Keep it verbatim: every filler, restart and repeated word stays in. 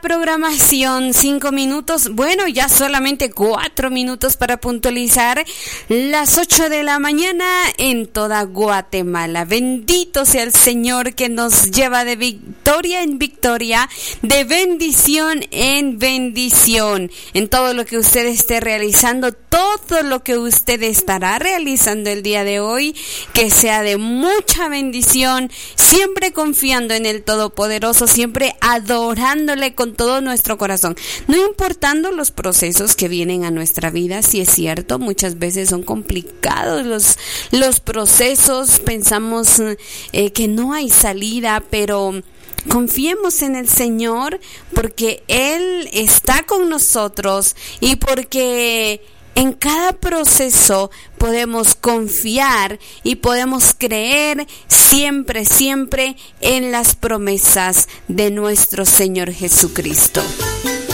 programación, cinco minutos, bueno, ya solamente cuatro minutos para puntualizar las ocho de la mañana en toda Guatemala. Bendito sea el Señor que nos lleva de victoria en victoria, de bendición en bendición, en todo lo que usted esté realizando, todo lo que usted estará realizando el día de hoy, que sea de mucha bendición, siempre confiando en el Todopoderoso, siempre adorándole con todo nuestro corazón, no importando los procesos que vienen a nuestra vida. Si es cierto, muchas veces son complicados los, los procesos, pensamos eh, que no hay salida, pero confiemos en el Señor porque Él está con nosotros y porque en cada proceso podemos confiar y podemos creer siempre, siempre en las promesas de nuestro Señor Jesucristo.